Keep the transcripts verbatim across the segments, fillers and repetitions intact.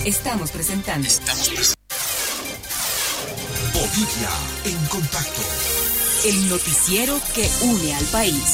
Estamos presentando. Estamos presentando. Bolivia en contacto. El noticiero que une al país.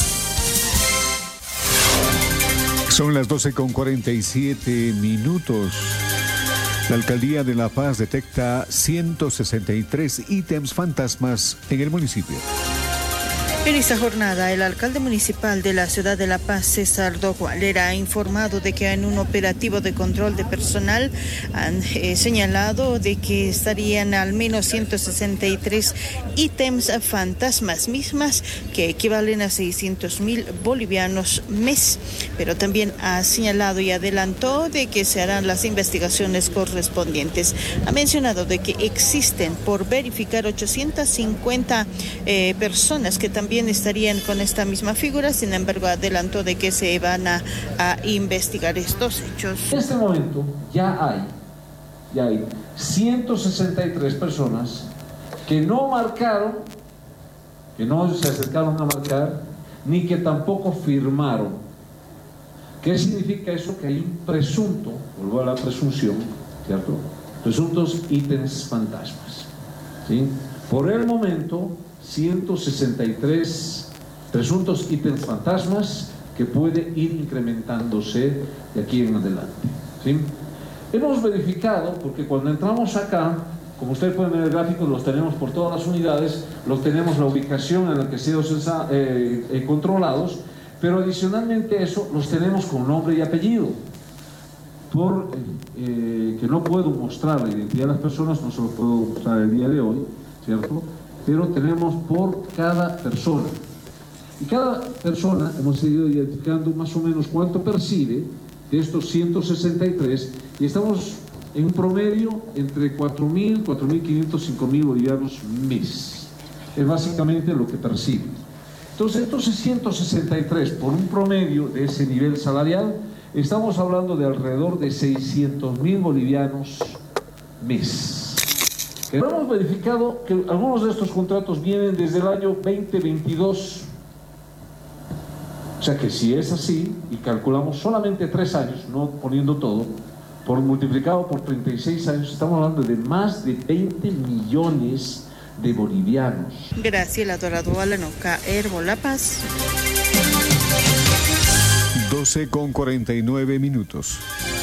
Son las doce con cuarenta y siete minutos. La Alcaldía de La Paz detecta ciento sesenta y tres ítems fantasmas en el municipio. En esta jornada, el alcalde municipal de la ciudad de La Paz, César Dogualera, ha informado de que en un operativo de control de personal han eh, señalado de que estarían al menos ciento sesenta y tres ítems fantasmas, mismas que equivalen a seiscientos mil bolivianos mes. Pero también ha señalado y adelantó de que se harán las investigaciones correspondientes. Ha mencionado de que existen por verificar ochocientas cincuenta eh, personas que también También estarían con esta misma figura, sin embargo adelantó de que se van a, a investigar estos hechos. En este momento ya hay, ya hay ciento sesenta y tres personas que no marcaron, que no se acercaron a marcar, ni que tampoco firmaron. ¿Qué significa eso? Que hay un presunto, vuelvo a la presunción, ¿cierto? Presuntos ítems fantasmas, ¿sí? Por el momento, ciento sesenta y tres presuntos ítems fantasmas que puede ir incrementándose de aquí en adelante, ¿sí? Hemos verificado, porque cuando entramos acá, como ustedes pueden ver en el gráfico, los tenemos por todas las unidades, los tenemos la ubicación en la que se han eh, eh, controlados, pero adicionalmente a eso, los tenemos con nombre y apellido. Por eh, que no puedo mostrar la identidad de las personas, no se lo puedo mostrar el día de hoy, ¿cierto? Pero tenemos por cada persona. Y cada persona hemos ido identificando más o menos cuánto percibe de estos ciento sesenta y tres, y estamos en un promedio entre cuatro mil, cuatro mil quinientos, cinco mil bolivianos mes. Es básicamente lo que percibe. Entonces, estos ciento sesenta y tres por un promedio de ese nivel salarial, estamos hablando de alrededor de seiscientos mil bolivianos mes. Pero hemos verificado que algunos de estos contratos vienen desde el año veinte veintidós. O sea que si es así, y calculamos solamente tres años, no poniendo todo, por multiplicado por treinta y seis años, estamos hablando de más de veinte millones de bolivianos. Graciela Dorado, Alanoca, Herbo, La Paz. doce con cuarenta y nueve minutos.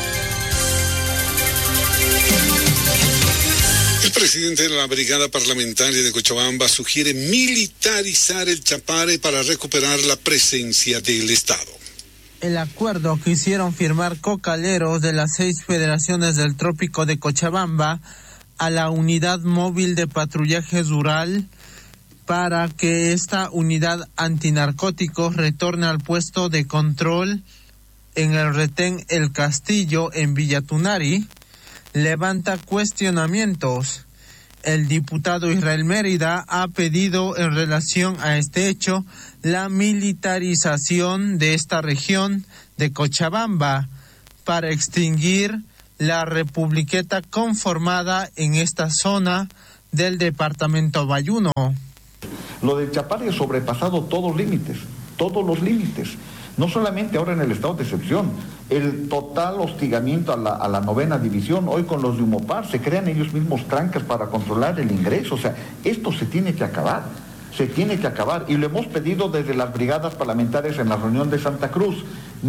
El presidente de la Brigada Parlamentaria de Cochabamba sugiere militarizar el Chapare para recuperar la presencia del Estado. El acuerdo que hicieron firmar cocaleros de las seis federaciones del Trópico de Cochabamba a la unidad móvil de patrullaje rural para que esta unidad antinarcóticos retorne al puesto de control en el retén El Castillo en Villa Tunari, levanta cuestionamientos. El diputado Israel Mérida ha pedido en relación a este hecho la militarización de esta región de Cochabamba para extinguir la republiqueta conformada en esta zona del departamento Bayuno. Lo del Chapare ha sobrepasado todos los límites, todos los límites. No solamente ahora en el estado de excepción, el total hostigamiento a la, a la novena división, hoy con los de Humopar, se crean ellos mismos trancas para controlar el ingreso. O sea, esto se tiene que acabar, se tiene que acabar. Y lo hemos pedido desde las brigadas parlamentarias en la reunión de Santa Cruz.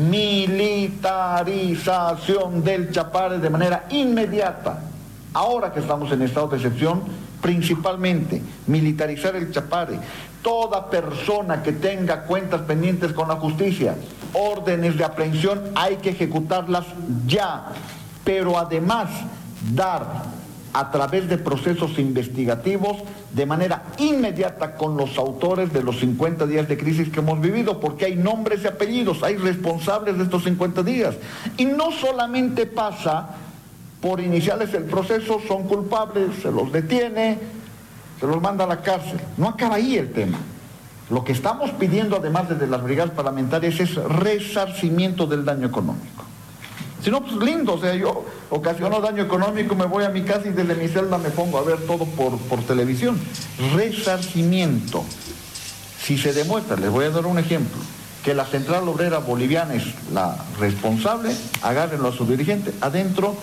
Militarización del Chapare de manera inmediata. Ahora que estamos en estado de excepción, principalmente militarizar el Chapare. Toda persona que tenga cuentas pendientes con la justicia, órdenes de aprehensión, hay que ejecutarlas ya, pero además dar a través de procesos investigativos de manera inmediata con los autores de los cincuenta días de crisis que hemos vivido, porque hay nombres y apellidos, hay responsables de estos cincuenta días. Y no solamente pasa por iniciarles el proceso, son culpables, se los detiene, se los manda a la cárcel. No acaba ahí el tema. Lo que estamos pidiendo, además desde las brigadas parlamentarias, es resarcimiento del daño económico. Si no, pues lindo, o sea, yo ocasiono daño económico, me voy a mi casa y desde mi celda me pongo a ver todo por, por televisión. Resarcimiento. Si se demuestra, les voy a dar un ejemplo, que la Central Obrera Boliviana es la responsable, agárrenlo a su dirigente, adentro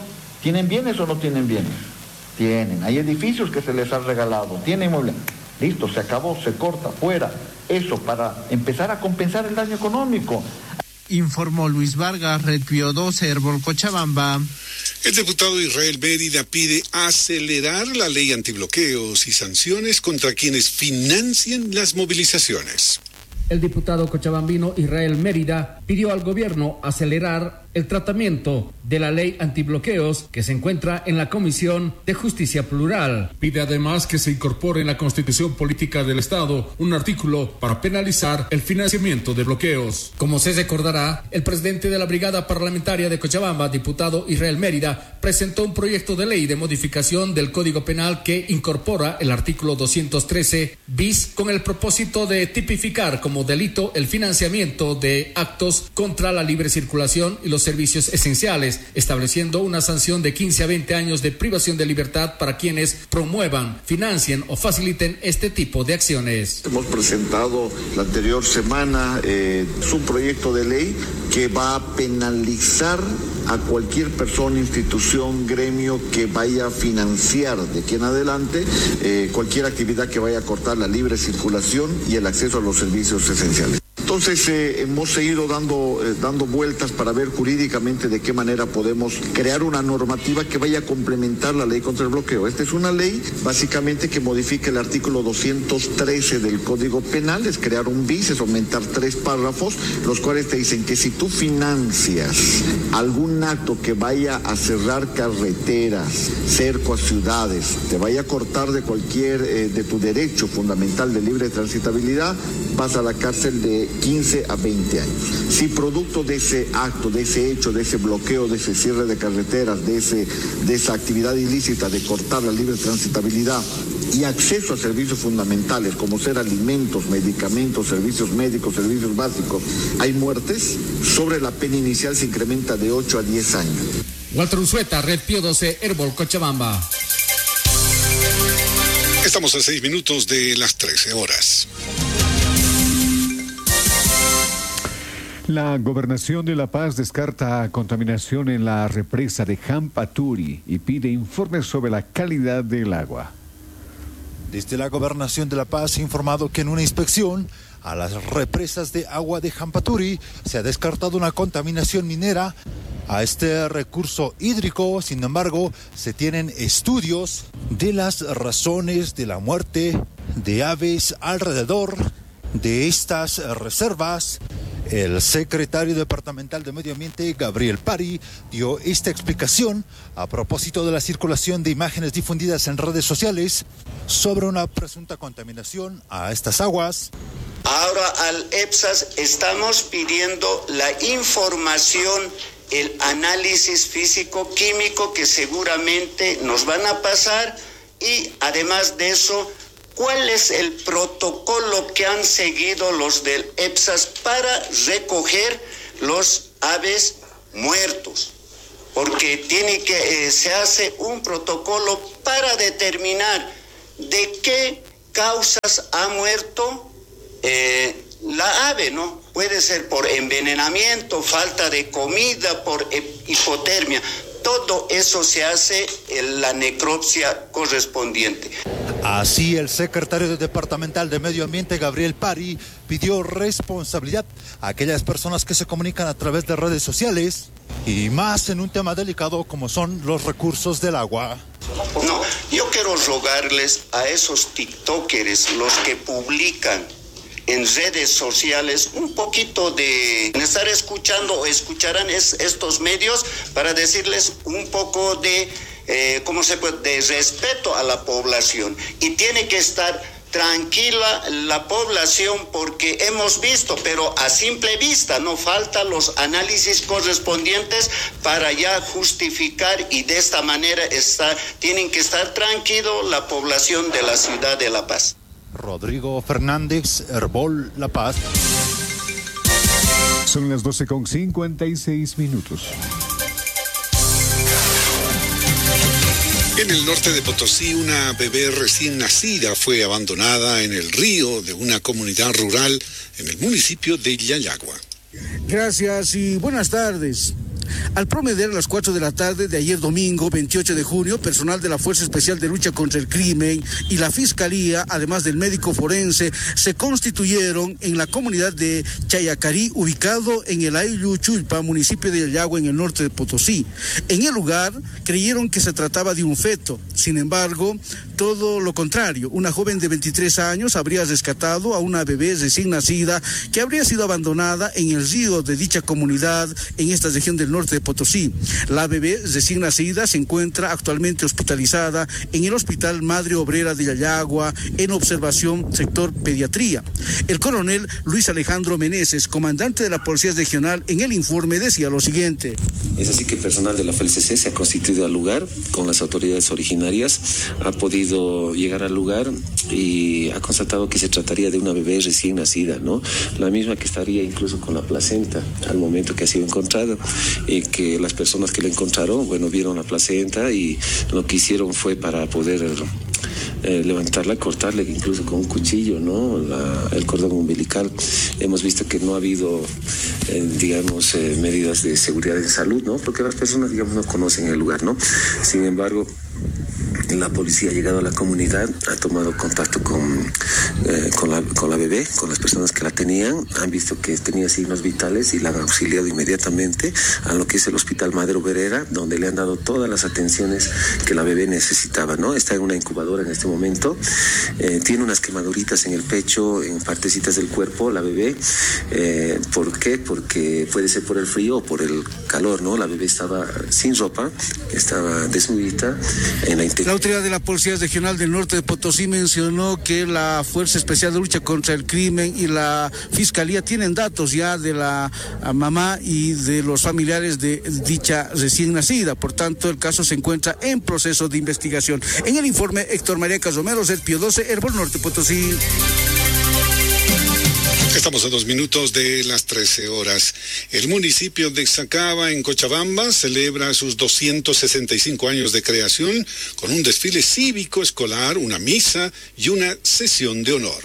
¿Tienen bienes o no tienen bienes? Tienen. Hay edificios que se les ha regalado. Tienen inmobiliaria. Listo, se acabó, se corta, fuera. Eso para empezar a compensar el daño económico. Informó Luis Vargas, Red Pío doce, Herbol Cochabamba. El diputado Israel Mérida pide acelerar la ley antibloqueos y sanciones contra quienes financien las movilizaciones. El diputado cochabambino Israel Mérida pidió al gobierno acelerar el tratamiento de la ley antibloqueos que se encuentra en la Comisión de Justicia Plural. Pide además que se incorpore en la Constitución Política del Estado un artículo para penalizar el financiamiento de bloqueos. Como se recordará, el presidente de la Brigada Parlamentaria de Cochabamba, diputado Israel Mérida, presentó un proyecto de ley de modificación del Código Penal que incorpora el artículo doscientos trece bis con el propósito de tipificar como delito el financiamiento de actos contra la libre circulación y los servicios esenciales, estableciendo una sanción de quince a veinte años de privación de libertad para quienes promuevan, financien o faciliten este tipo de acciones. Hemos presentado la anterior semana eh, su proyecto de ley que va a penalizar a cualquier persona, institución, gremio que vaya a financiar de aquí en adelante eh, cualquier actividad que vaya a cortar la libre circulación y el acceso a los servicios esenciales. Entonces eh, hemos seguido dando, eh, dando vueltas para ver jurídicamente de qué manera podemos crear una normativa que vaya a complementar la ley contra el bloqueo. Esta es una ley básicamente que modifica el artículo doscientos trece del Código Penal, es crear un bis, es aumentar tres párrafos, los cuales te dicen que si tú financias algún acto que vaya a cerrar carreteras, cerco a ciudades, te vaya a cortar de cualquier, eh, de tu derecho fundamental de libre transitabilidad, vas a la cárcel de quince a veinte años. Si producto de ese acto, de ese hecho, de ese bloqueo, de ese cierre de carreteras, de, ese, de esa actividad ilícita de cortar la libre transitabilidad y acceso a servicios fundamentales como ser alimentos, medicamentos, servicios médicos, servicios básicos, hay muertes, sobre la pena inicial se incrementa de ocho a diez años. Walter Unzueta, Red Pío doce, Herbol Cochabamba. Estamos a seis minutos de las trece horas. La Gobernación de La Paz descarta contaminación en la represa de Jampaturi y pide informes sobre la calidad del agua. Desde la Gobernación de La Paz se ha informado que en una inspección a las represas de agua de Jampaturi se ha descartado una contaminación minera a este recurso hídrico. Sin embargo, se tienen estudios de las razones de la muerte de aves alrededor de estas reservas. El secretario departamental de Medio Ambiente, Gabriel Pari, dio esta explicación a propósito de la circulación de imágenes difundidas en redes sociales sobre una presunta contaminación a estas aguas. Ahora al EPSAS estamos pidiendo la información, el análisis físico-químico que seguramente nos van a pasar y además de eso, ¿cuál es el protocolo que han seguido los del EPSAS para recoger los aves muertos? Porque tiene que, eh, se hace un protocolo para determinar de qué causas ha muerto eh, la ave, ¿no? Puede ser por envenenamiento, falta de comida, por hipotermia. Todo eso se hace en la necropsia correspondiente. Así, el secretario departamental de Medio Ambiente, Gabriel Pari, pidió responsabilidad a aquellas personas que se comunican a través de redes sociales y más en un tema delicado como son los recursos del agua. No, yo quiero rogarles a esos tiktokers, los que publican en redes sociales, un poquito de estar escuchando o escucharán es, estos medios para decirles un poco de, eh, ¿cómo se puede?, de respeto a la población. Y tiene que estar tranquila la población porque hemos visto, pero a simple vista, no faltan los análisis correspondientes para ya justificar y de esta manera está, tienen que estar tranquilos la población de la ciudad de La Paz. Rodrigo Fernández, Herbol, La Paz. Son las doce con cincuenta y seis minutos. En el norte de Potosí, una bebé recién nacida fue abandonada en el río de una comunidad rural en el municipio de Yayagua. Gracias y buenas tardes. Al promediar a las cuatro de la tarde de ayer domingo, veintiocho de junio, personal de la Fuerza Especial de Lucha contra el Crimen y la Fiscalía, además del médico forense, se constituyeron en la comunidad de Chayacarí, ubicado en el Ayllu Chulpa, municipio de Yayagua, en el norte de Potosí. En el lugar creyeron que se trataba de un feto. Sin embargo, todo lo contrario, una joven de veintitrés años habría rescatado a una bebé recién nacida que habría sido abandonada en el río de dicha comunidad en esta región del norte de Potosí. La bebé recién nacida se encuentra actualmente hospitalizada en el Hospital Madre Obrera de Yayagua en observación sector pediatría. El coronel Luis Alejandro Meneses, comandante de la Policía Regional, en el informe decía lo siguiente. Es así que el personal de la F L C C se ha constituido al lugar con las autoridades originarias, ha podido llegar al lugar y ha constatado que se trataría de una bebé recién nacida, ¿no? La misma que estaría incluso con la placenta al momento que ha sido encontrada, y que las personas que la encontraron, bueno, vieron la placenta y lo que hicieron fue para poder eh, levantarla, cortarle incluso con un cuchillo, ¿no? La, el cordón umbilical. Hemos visto que no ha habido, eh, digamos, eh, medidas de seguridad en salud, ¿no? Porque las personas, digamos, no conocen el lugar, ¿no? Sin embargo, la policía ha llegado a la comunidad, ha tomado contacto con, eh, con, la, con la bebé, con las personas que la tenían, han visto que tenía signos vitales y la han auxiliado inmediatamente a lo que es el Hospital Madre Obrera, donde le han dado todas las atenciones que la bebé necesitaba, ¿no? Está en una incubadora en este momento, eh, tiene unas quemaduritas en el pecho, en partecitas del cuerpo, la bebé. Eh, ¿Por qué? Porque puede ser por el frío o por el calor, ¿no? La bebé estaba sin ropa, estaba desnudita en la interior. La autoridad de la Policía Regional del Norte de Potosí mencionó que la Fuerza Especial de Lucha contra el Crimen y la Fiscalía tienen datos ya de la mamá y de los familiares de dicha recién nacida. Por tanto, el caso se encuentra en proceso de investigación. En el informe, Héctor María Casomero, Serpio doce, Herbol Norte Potosí. Estamos a dos minutos de las trece horas. El municipio de Sacaba, en Cochabamba, celebra sus doscientos sesenta y cinco años de creación con un desfile cívico escolar, una misa y una sesión de honor.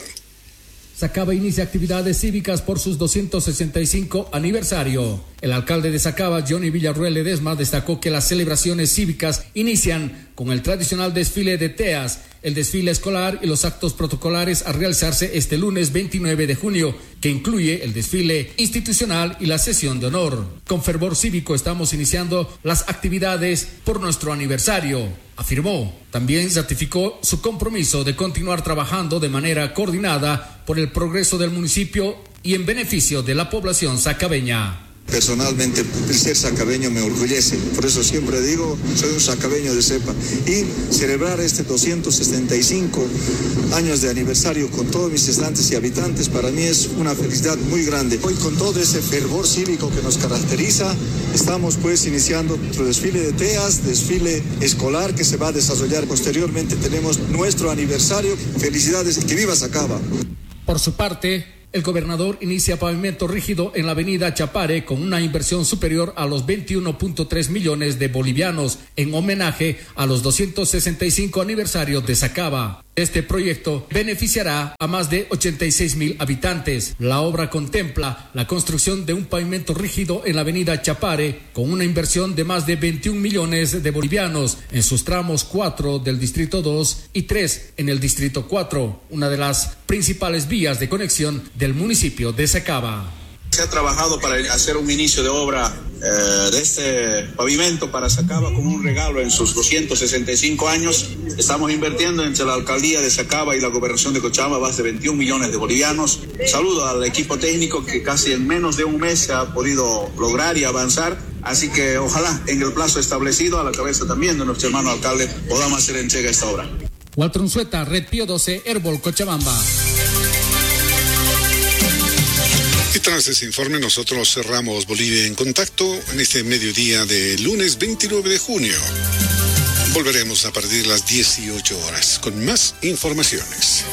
Sacaba inicia actividades cívicas por sus doscientos sesenta y cinco aniversario. El alcalde de Sacaba, Johnny Villarruel Ledesma, destacó que las celebraciones cívicas inician con el tradicional desfile de teas, el desfile escolar y los actos protocolares a realizarse este lunes veintinueve de junio, que incluye el desfile institucional y la sesión de honor. Con fervor cívico estamos iniciando las actividades por nuestro aniversario, afirmó. También certificó su compromiso de continuar trabajando de manera coordinada por el progreso del municipio y en beneficio de la población sacabeña. Personalmente, el ser sacabeño me orgullece, por eso siempre digo, soy un sacabeño de cepa. Y celebrar este doscientos sesenta y cinco años de aniversario con todos mis estantes y habitantes, para mí es una felicidad muy grande. Hoy, con todo ese fervor cívico que nos caracteriza, estamos pues iniciando nuestro desfile de teas, desfile escolar que se va a desarrollar posteriormente. Tenemos nuestro aniversario. Felicidades y que viva Sacaba. Por su parte, el gobernador inicia pavimento rígido en la avenida Chapare con una inversión superior a los veintiuno punto tres millones de bolivianos en homenaje a los doscientos sesenta y cinco aniversarios de Sacaba. Este proyecto beneficiará a más de ochenta y seis mil habitantes. La obra contempla la construcción de un pavimento rígido en la avenida Chapare con una inversión de más de veintiún millones de bolivianos en sus tramos cuatro del distrito dos y tres en el distrito cuatro, una de las principales vías de conexión del municipio de Sacaba. Se ha trabajado para hacer un inicio de obra eh, de este pavimento para Sacaba como un regalo en sus doscientos sesenta y cinco años. Estamos invirtiendo entre la alcaldía de Sacaba y la gobernación de Cochabamba más de veintiún millones de bolivianos. Saludo al equipo técnico que casi en menos de un mes se ha podido lograr y avanzar. Así que ojalá en el plazo establecido, a la cabeza también de nuestro hermano alcalde, podamos hacer entrega a esta obra. Walter Unzueta, Red Pío doce, Herbol Cochabamba. Y tras ese informe, nosotros cerramos Bolivia en Contacto en este mediodía de lunes veintinueve de junio. Volveremos a partir de las dieciocho horas con más informaciones.